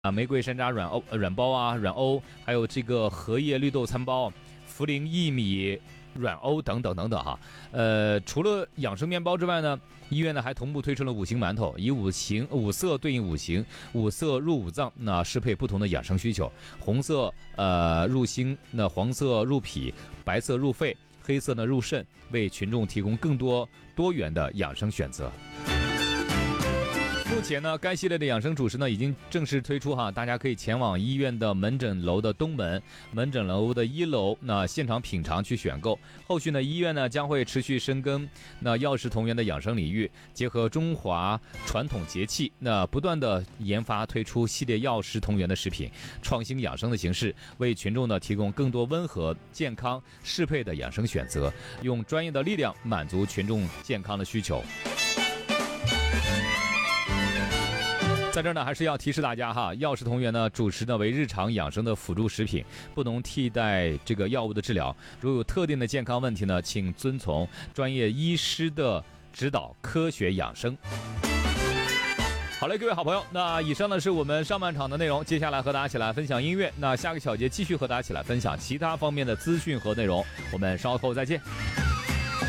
玫瑰山楂软包啊、软欧，还有这个荷叶绿豆餐包、茯苓薏米软欧等等等等哈。除了养生面包之外呢，医院呢还同步推出了五行馒头，以五色对应五行，五色入五脏，那适配不同的养生需求。红色入心，那黄色入脾，白色入肺，黑色呢入肾，为群众提供更多元的养生选择。目前呢，该系列的养生主食呢已经正式推出哈，大家可以前往医院的门诊楼的东门、门诊楼的1楼，那现场品尝去选购。后续呢，医院呢将会持续深耕那药食同源的养生领域，结合中华传统节气，那不断的研发推出系列药食同源的食品，创新养生的形式，为群众呢提供更多温和、健康、适配的养生选择，用专业的力量满足群众健康的需求。在这儿呢，还是要提示大家哈，药食同源呢，主食呢为日常养生的辅助食品，不能替代这个药物的治疗。如有特定的健康问题呢，请遵从专业医师的指导，科学养生。好嘞，各位好朋友，那以上呢是我们上半场的内容，接下来和大家一起来分享音乐。那下个小节继续和大家一起来分享其他方面的资讯和内容，我们稍后再见。